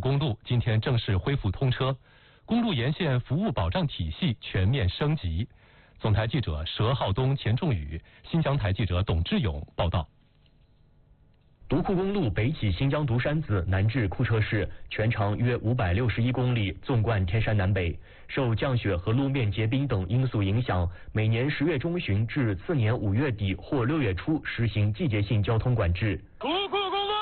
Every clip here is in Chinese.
公路今天正式恢复通车，公路沿线服务保障体系全面升级。总台记者佘浩东、钱仲宇，新疆台记者董志勇报道。 独库公路北起新疆独山子，南至库车市，全长约561公里，纵贯天山南北。受降雪和路面结冰等因素影响，每年10月中旬至次年5月底或6月初实行季节性交通管制。 独库公路。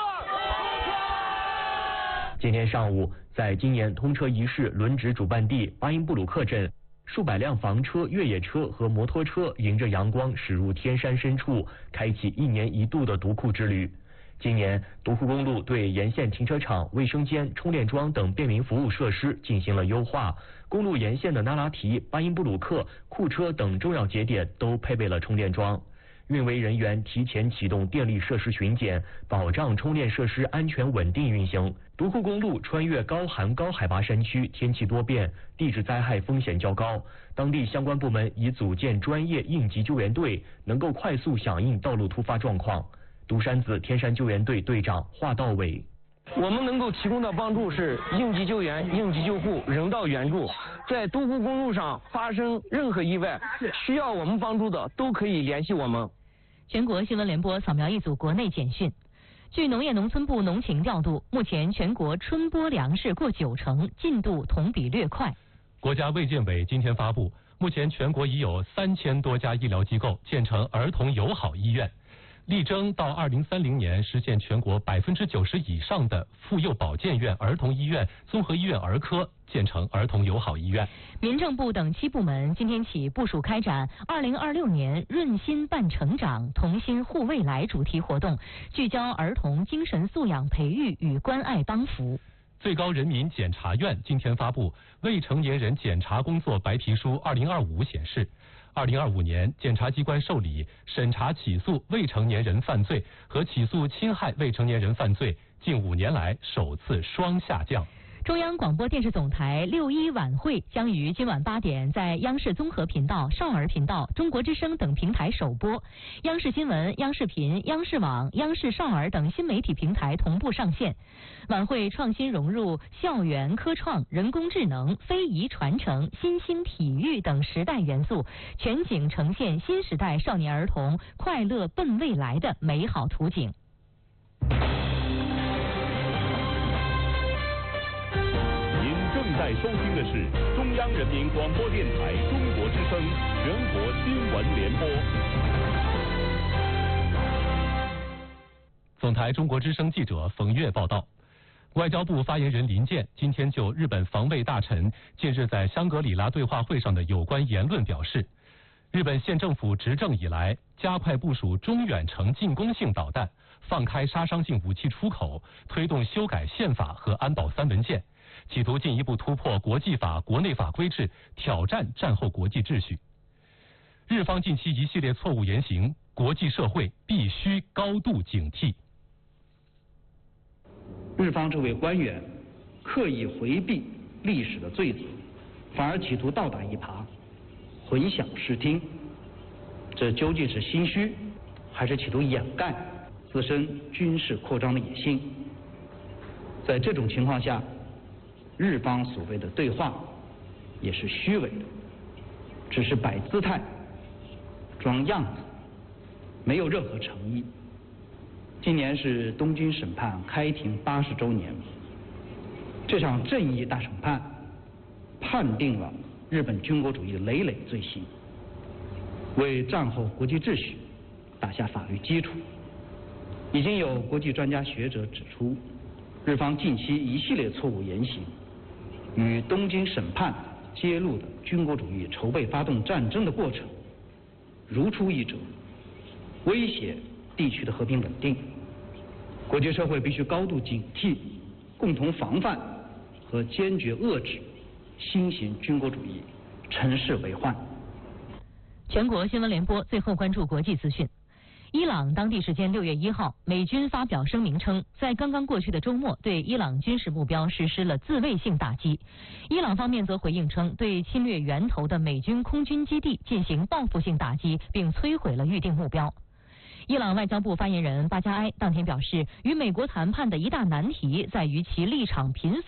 今天上午，在今年通车仪式轮值主办地巴音布鲁克镇，数百辆房车、越野车和摩托车迎着阳光驶入天山深处，开启1年1度的独库之旅。今年，独库公路对沿线停车场、卫生间、充电桩等便民服务设施进行了优化。公路沿线的那拉提、巴音布鲁克、库车等重要节点都配备了充电桩。运维人员提前启动电力设施巡检，保障充电设施安全稳定运行。独库公路穿越高寒高海拔山区，天气多变，地质灾害风险较高。当地相关部门已组建专业应急救援队，能够快速响应道路突发状况。独山子天山救援队队长华道伟： 我们能够提供的帮助是应急救援、应急救护、人道援助。在独库公路上发生任何意外，需要我们帮助的都可以联系我们。 全国新闻联播扫描一组国内简讯。据农业农村部农情调度，目前全国春播粮食过90%，进度同比略快。 国家卫健委今天发布，目前全国已有3000多家医疗机构建成儿童友好医院。力争到2030年实现全国90%以上的妇幼保健院、儿童医院、综合医院儿科建成儿童友好医院。 民政部等7部门今天起部署开展2026年润心伴成长、同心护未来主题活动，聚焦儿童精神素养培育与关爱帮扶。 最高人民检察院今天发布《未成年人检察工作白皮书2025》显示，2025年，检察机关受理、审查起诉未成年人犯罪和起诉侵害未成年人犯罪，近5年来首次双下降。 中央广播电视总台6·1晚会将于今晚8点在央视综合频道、少儿频道、中国之声等平台首播，央视新闻、央视频、央视网、央视少儿等新媒体平台同步上线。晚会创新融入校园科创、人工智能、非遗传承、新兴体育等时代元素，全景呈现新时代少年儿童快乐奔未来的美好图景。 正在收听的是中央人民广播电台中国之声全国新闻联播。 总台中国之声记者冯月报道，外交部发言人林健今天就日本防卫大臣近日在香格里拉对话会上的有关言论表示，日本县政府执政以来，加快部署中远程进攻性导弹，放开杀伤性武器出口，推动修改宪法和安保3文件，企图进一步突破国际法、国内法规制，挑战战后国际秩序。日方近期一系列错误言行，国际社会必须高度警惕。 日方这位官员刻意回避历史的罪责，反而企图倒打一耙，混淆视听，这究竟是心虚，还是企图掩盖自身军事扩张的野心？在这种情况下，日方所谓的对话也是虚伪的，只是摆姿态、装样子，没有任何诚意。今年是东京审判开庭80周年，这场正义大审判判定了日本军国主义累累罪行，为战后国际秩序打下法律基础。已经有国际专家学者指出，日方近期一系列错误言行与东京审判揭露的军国主义筹备发动战争的过程如出一辙，威胁地区的和平稳定。国际社会必须高度警惕，共同防范和坚决遏制新型军国主义乘势为患。 全国新闻联播最后关注国际资讯。伊朗当地时间6月1号，美军发表声明称，在刚刚过去的周末对伊朗军事目标实施了自卫性打击。伊朗方面则回应称，对侵略源头的美军空军基地进行报复性打击，并摧毁了预定目标。伊朗外交部发言人巴加埃当天表示，与美国谈判的一大难题在于其立场频繁